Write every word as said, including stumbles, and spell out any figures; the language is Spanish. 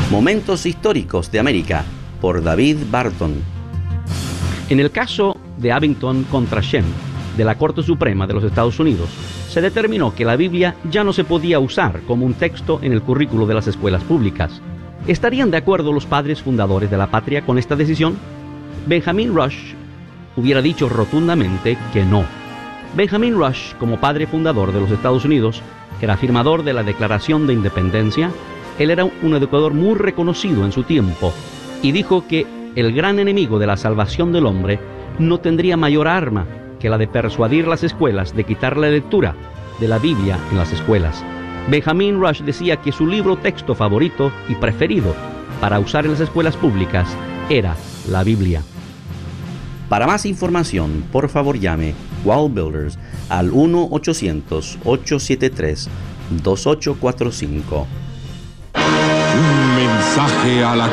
Momentos históricos de América, por David Barton. En el caso de Abington contra Shem, de la Corte Suprema de los Estados Unidos, se determinó que la Biblia ya no se podía usar como un texto en el currículo de las escuelas públicas. ¿Estarían de acuerdo los padres fundadores de la patria con esta decisión? Benjamin Rush hubiera dicho rotundamente que no. Benjamin Rush, como padre fundador de los Estados Unidos, era firmador de la Declaración de Independencia. Él era un educador muy reconocido en su tiempo y dijo que el gran enemigo de la salvación del hombre no tendría mayor arma que la de persuadir las escuelas de quitar la lectura de la Biblia en las escuelas. Benjamin Rush decía que su libro texto favorito y preferido para usar en las escuelas públicas era la Biblia. Para más información, por favor llame Wall Builders al uno ochocientos, ocho siete tres, dos ocho cuatro cinco. Un mensaje a la